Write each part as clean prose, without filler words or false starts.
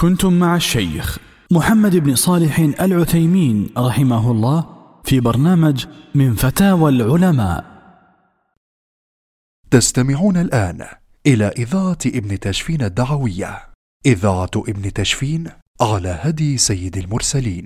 كنتم مع الشيخ محمد بن صالح العثيمين رحمه الله في برنامج من فتاوى العلماء. تستمعون الآن إلى إذاعة ابن تشفين الدعوية، إذاعة ابن تشفين على هدي سيد المرسلين.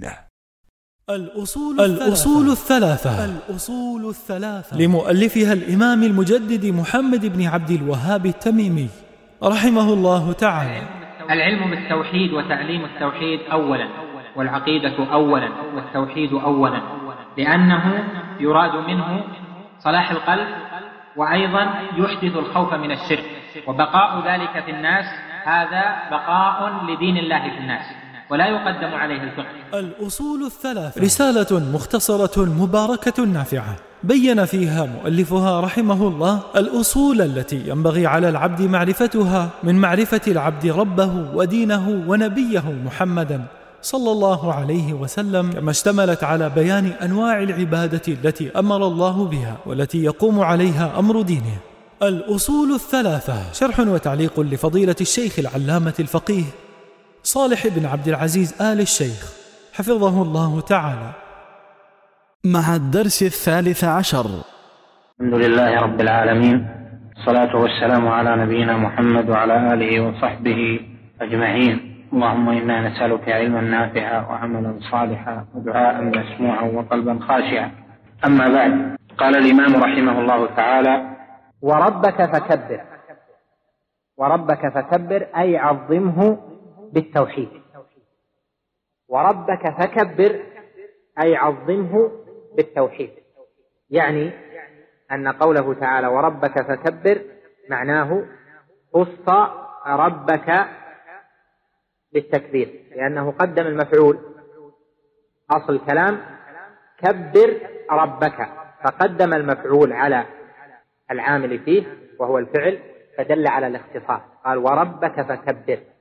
الأصول الثلاثة لمؤلفها الإمام المجدد محمد بن عبد الوهاب التميمي رحمه الله تعالى. العلم بالتوحيد وتعليم التوحيد أولا، والعقيدة أولا، والتوحيد أولا، لأنه يراد منه صلاح القلب، وأيضا يحدث الخوف من الشرك، وبقاء ذلك في الناس هذا بقاء لدين الله في الناس، ولا يقدم عليه الفقه. الأصول الثلاثة رسالة مختصرة مباركة نافعة بين فيها مؤلفها رحمه الله الأصول التي ينبغي على العبد معرفتها من معرفة العبد ربه ودينه ونبيه محمدا صلى الله عليه وسلم، كما اشتملت على بيان أنواع العبادة التي أمر الله بها والتي يقوم عليها أمر دينه. الأصول الثلاثة شرح وتعليق لفضيلة الشيخ العلامة الفقيه صالح بن عبد العزيز آل الشيخ حفظه الله تعالى، مع الدرس 13. الحمد لله رب العالمين، الصلاة والسلام على نبينا محمد وعلى آله وصحبه أجمعين. اللهم إنا نسألك علما نافعا وعملا صالحا ودعاء مسموعا وقلبا خاشعا. أما بعد، قال الإمام رحمه الله تعالى: وربك فكبر. وربك فكبر أي عظمه بالتوحيد. وربك فكبر أي عظمه بالتوحيد، يعني أن قوله تعالى وربك فكبر معناه خص ربك بالتكبير، لأنه قدم المفعول. أصل الكلام كبر ربك، فقدم المفعول على العامل فيه وهو الفعل، فدل على الاختصاص. قال وربك فكبر،